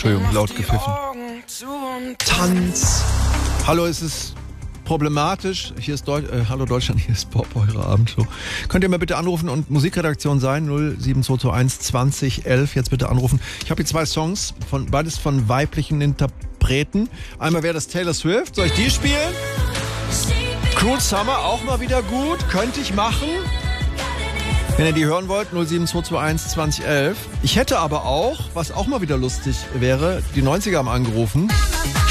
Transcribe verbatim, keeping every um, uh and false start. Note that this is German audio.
Entschuldigung, laut gepfiffen. Tanz. Hallo, es ist problematisch. Hier ist Deu- äh, Hallo Deutschland, hier ist Bob, eure Abendshow. Könnt ihr mal bitte anrufen und Musikredaktion sein, null sieben zwei zwei eins zwanzig elf, jetzt bitte anrufen. Ich habe hier zwei Songs, von, beides von weiblichen Interpreten. Einmal wäre das Taylor Swift, soll ich die spielen? Cruel Summer, auch mal wieder gut, könnte ich machen. Wenn ihr die hören wollt, null sieben zwei zwei eins zwanzig elf. Ich hätte aber auch, was auch mal wieder lustig wäre, die neunziger haben angerufen.